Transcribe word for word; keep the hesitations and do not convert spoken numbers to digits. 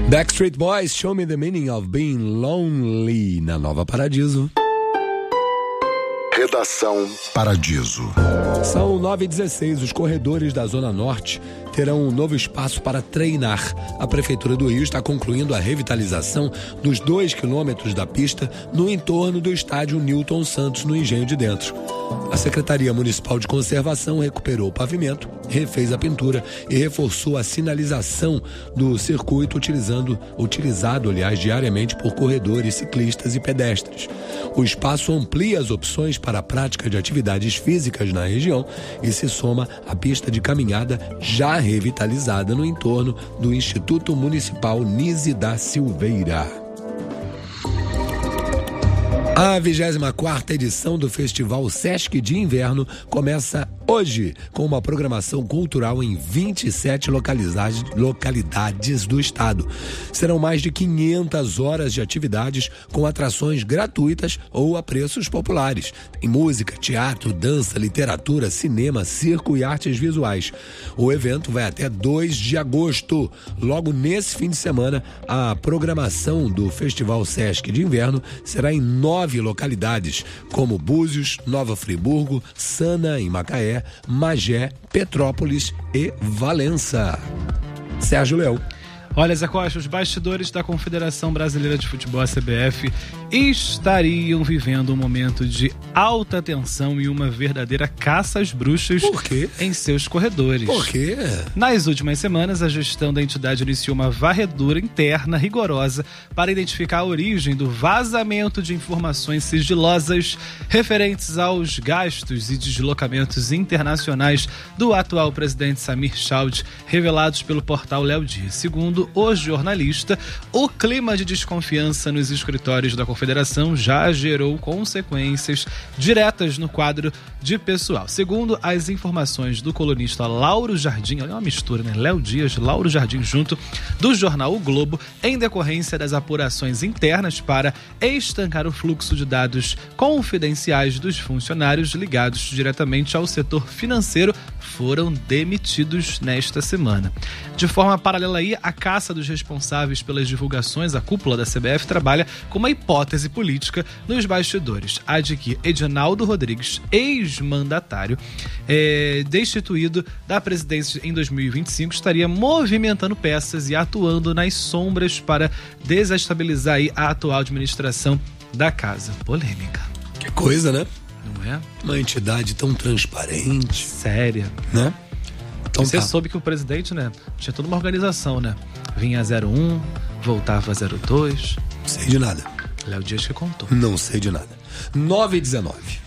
Backstreet Boys, Show Me the Meaning of Being Lonely, na Nova Paradiso. Redação Paradiso. São nove e dezesseis, os corredores da Zona Norte terão um novo espaço para treinar. A Prefeitura do Rio está concluindo a revitalização dos dois quilômetros da pista no entorno do estádio Newton Santos, no Engenho de Dentro. A Secretaria Municipal de Conservação recuperou o pavimento, refez a pintura e reforçou a sinalização do circuito utilizando, utilizado, aliás, diariamente por corredores, ciclistas e pedestres. O espaço amplia as opções para a prática de atividades físicas na região e se soma à pista de caminhada já revitalizada no entorno do Instituto Municipal Nise da Silveira. A vigésima quarta edição do Festival Sesc de Inverno começa hoje, com uma programação cultural em vinte e sete localidades, localidades do estado. Serão mais de quinhentas horas de atividades com atrações gratuitas ou a preços populares. Tem música, teatro, dança, literatura, cinema, circo e artes visuais. O evento vai até dois de agosto. Logo nesse fim de semana, a programação do Festival Sesc de Inverno será em nove localidades, como Búzios, Nova Friburgo, Sana, em Macaé, Magé, Petrópolis e Valença. Sérgio Leão. Olha, Zé Costa, os bastidores da Confederação Brasileira de Futebol, a C B F, estariam vivendo um momento de alta tensão e uma verdadeira caça às bruxas. Por quê? Em seus corredores. Por quê? Nas últimas semanas, a gestão da entidade iniciou uma varredura interna rigorosa para identificar a origem do vazamento de informações sigilosas referentes aos gastos e deslocamentos internacionais do atual presidente Samir Chowd, revelados pelo portal Léo Dias. Segundo o jornalista, o clima de desconfiança nos escritórios da Confederação já gerou consequências diretas no quadro de pessoal. Segundo as informações do colunista Lauro Jardim, olha uma mistura, né? Léo Dias, Lauro Jardim junto, do jornal O Globo, em decorrência das apurações internas para estancar o fluxo de dados confidenciais dos funcionários ligados diretamente ao setor financeiro, foram demitidos nesta semana. De forma paralela aí, a caça dos responsáveis pelas divulgações, a cúpula da C B F trabalha com uma hipótese política nos bastidores, a de que Edinaldo Rodrigues, ex-mandatário, é, destituído da presidência em dois mil e vinte e cinco, estaria movimentando peças e atuando nas sombras para desestabilizar aí a atual administração da casa. Polêmica. Que coisa, né? Não é? Uma entidade tão transparente. Séria. Né? Então Você tá. soube que o presidente, né, tinha toda uma organização, né? Vinha zero um, voltava zero dois. Não sei de nada. Léo Dias que contou. Não sei de nada. nove e dezenove.